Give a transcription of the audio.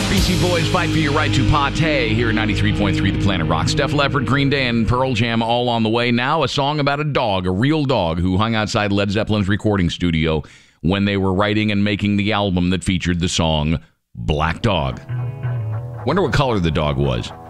BC Boys fight for your right to partay here at 93.3 The Planet Rock. Def Leppard, Green Day, and Pearl Jam all on the way. Now a song about a dog, a real dog, who hung outside Led Zeppelin's recording studio when they were writing and making the album that featured the song Black Dog. Wonder what color the dog was.